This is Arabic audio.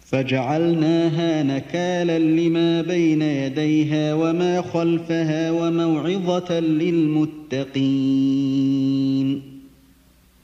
فجعلناها نكالا لما بين يديها وما خلفها وموعظة للمتقين.